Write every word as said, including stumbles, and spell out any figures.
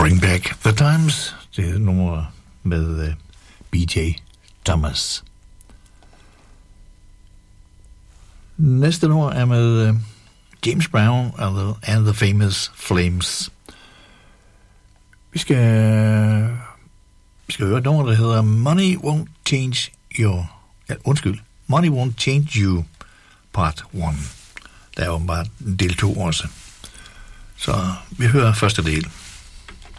Bring Back the Times. Det er nummer med uh, B J Thomas. Næste nummer er med uh, James Brown and the, and the Famous Flames. Vi skal, vi skal høre et nummer, der hedder Money Won't Change Your... Ja, undskyld. Money Won't Change You, part one. Der er jo bare del to også. Så vi hører første del.